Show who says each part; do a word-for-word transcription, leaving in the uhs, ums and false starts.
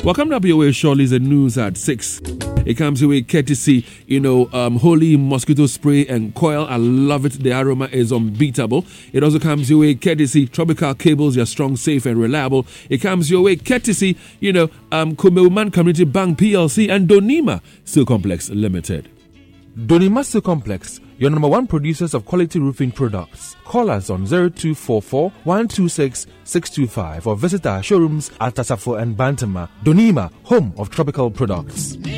Speaker 1: Well, coming up your way shortly is the news at six. It comes your way courtesy, you know, um, Holy Mosquito Spray and Coil. I love it. The aroma is unbeatable. It also comes your way courtesy Tropical Cables. You're strong, safe, and reliable. It comes your way courtesy, you know, um, Kumeuman Community Bank P L C and Donima Steel Complex Limited.
Speaker 2: Donima Steel Complex, your number one producers of quality roofing products. Call us on zero two four four, one two six, six two five or visit our showrooms at Tasafo and Bantama. Donima, home of tropical products.